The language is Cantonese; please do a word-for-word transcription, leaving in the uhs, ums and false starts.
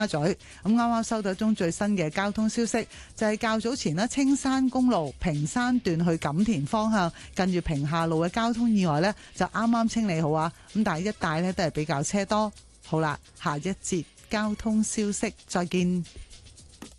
咀。咁啱啱收到一宗最新嘅交通消息，就係較早前呢，青山公路屏山段去錦田方向近住屏廈路嘅交通意外呢，就啱啱清理好啊。咁但係一帶呢都係比較車多。好啦，下一節交通消息再見。